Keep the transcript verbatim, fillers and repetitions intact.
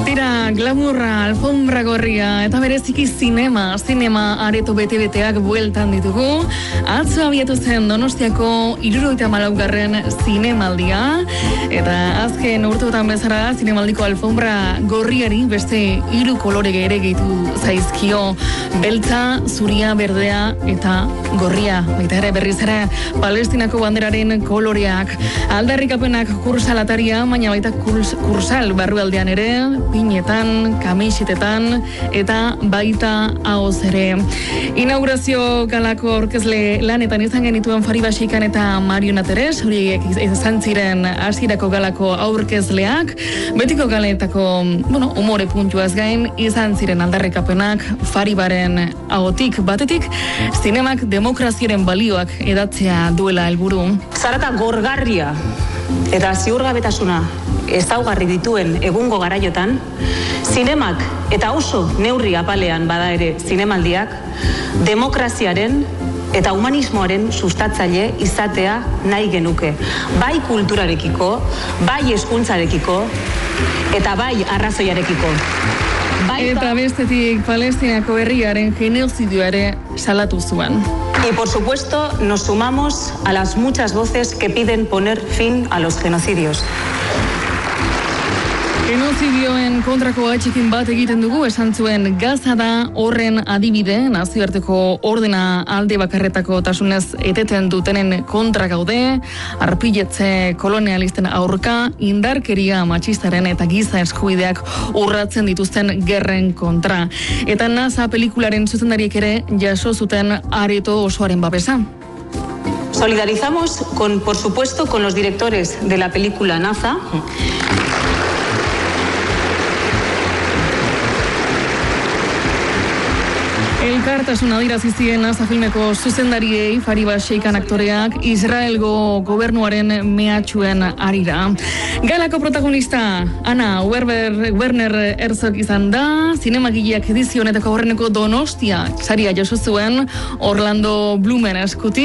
Tira, glamurra, alfombra gorria, eta bereziki zinema, zinema areto bete-beteak bueltan ditugu. Atzo abiatu zen Donostiako hirurogeita hamalaugarren zinemaldia, eta azken urteotan bezala zinemaldiko alfombra gorriari beste hiru kolore ere gehitu zaizkio. Beltza, zuria, berdea eta gorria. Baita ere berriz ere Palestinako banderaren koloreak. Aldarrikapenak kursalataria, baina baita kurs, kursal barrualdean ere, pinetan, kamisetetan, eta baita ahoz ere. Inaugurazio galako orkezle lanetan izan genituen Fari Basikan eta Mariona Teres, horiek izan ziren hasierako galako aurkezleak, betiko galetako, bueno, umore puntuaz gain, izan ziren aldarrikapenak Faribaren ahotik batetik, zinemak demokraziaren balioak edatzea duela helburu. Zarata gorgarria eta ziurgabetasuna ezaugarri dituen egungo garaiotan, zinemak eta oso neurri apalean bada ere zinemaldiak, demokraziaren eta humanismoaren sustatzaile izatea nahi genuke. Bai kulturarekiko, bai hezkuntzarekiko eta bai arrazoiarekiko. Baita... Eta bestetik Palestinako herriaren genozidioa ere salatu zuen. Y por supuesto nos sumamos a las muchas voces que piden poner fin a los genocidios. Genozidioen kontrako atxikin bat egiten dugu, esan zuen Gaza da horren adibide, nazioarteko ordena alde bakarretako tasunez eteten dutenen kontra gaude, arpiletze kolonialisten aurka, indarkeria matxistaren eta giza eskubideak urratzen dituzten gerren kontra. Eta NASA pelikularen zuzendariek ere jaso zuten areto osoaren babesa. Solidarizamos, con, por supuesto, con los directores de la película NASA. Elkartasuna adierazi zien NASA filmeko zuzendariei, Fari Basikan aktoreak, Israelgo gobernuaren mehatxuen arira. Galako protagonista, Ana Werber, Werner Herzog izan da, zinemagileak edizio honetako aurreneko Donostia saria jaso zuen Orlando Blumen eskutik.